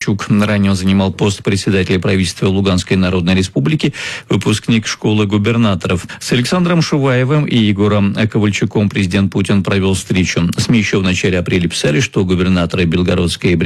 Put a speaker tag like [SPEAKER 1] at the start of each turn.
[SPEAKER 1] Ковальчук. Ранее он занимал пост председателя правительства Луганской Народной Республики, выпускник школы губернаторов. С Александром Шуваевым и Егором Ковальчуком президент Путин провел встречу. СМИ еще в начале апреля писали, что губернаторы Белгородской и